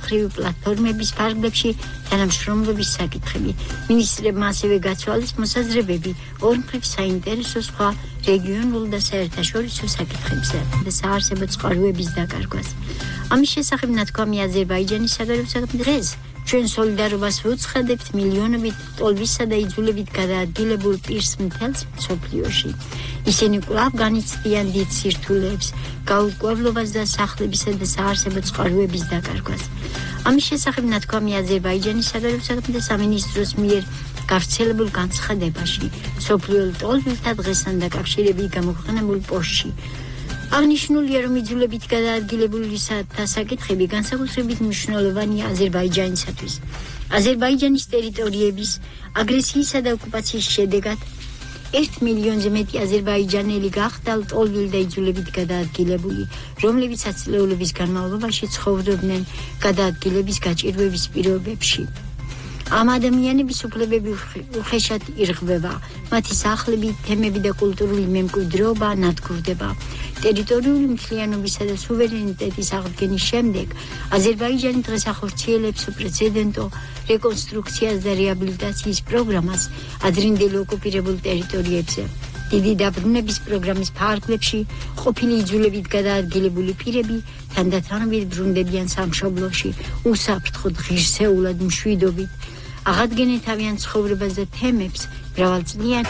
მხრივ პლატფორმების ფარგლებში თანამშრომლობის საკითხები. მინისტრებმა ასევე გაცვალეს მოსაზრებები ორ მხრივ საინტერესო სხვა რეგიონულ და საერთაშორისო საკითხებზე და საარსებო წყაროების დაკარგვას. ამის შესახებ ნათქვამი აზერბაიჯანის საგარეო საქმეთა დღეს ჩვენ სოლიდარობას ვუცხადებთ მილიონობით ტოლბისა და იძულებით გადაადგილებულ პირს მთელს მსოფლიოში. ისინი კვლავ განიცდიან დიდ სირთულეებს, გაურკვევლობას და სახლებისა და საარსებო წყაროების დაკარგვას. ამის შესახებ ნათქვამი აზერბაიჯანის საგარეო საქმეთა სამინისტროს მიერ გავრცელებულ განცხადებაში მსოფლიო ტოლბილთა დღესთან დაკავშირებით გამოქვეყნებულ პოსტში. აღნიშნულია, რომ იძულებით გადაადგილებული საკითხები განსაკუთრებით მნიშვნელოვანია აზერბაიჯანისათვის. აზერბაიჯანის ტერიტორიების აგრესიისა და ოკუპაციის შედეგად 1 მილიონზე მეტი აზერბაიჯანელი გახდა ტოლბილ და იძულებით გადაადგილებული, რომლებიც ათწლეულების განმავლობაში ცხოვრობდნენ გადაადგილების გაჭირვების პირობებში. ამ ადამიანების უფლებები უხეშად ირღვევა, მათი სახლები, თემები და კულტურული მემკვიდრეობა ნადგურდება. ტერიტორიული მთლიანობისა და სუვერენიტეტის აღდგენის შემდეგ აზერბაიჯანი დღეს ახორციელებს უპრეცედენტო რეკონსტრუქციას და რეაბილიტაციის პროგრამას ადრინდელი ოკუპირებულ ტერიტორიებზე. დიდი დაბრუნების პროგრამის ფარგლებში ყოფილი იძულებით გადაადგილებული პირები თანდათანობით ბრუნდებიან სამშობლოში, უსაფრთხოდ ღირსეულად მშვიდობით, აღადგენენ თავიანთ ცხოვრებას და თემებს მრავალწლიან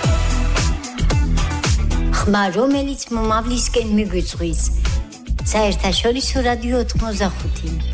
ხმა, რომელიც მომავლისკენ მიგვიწვის. საერთაშორისო რადიო 85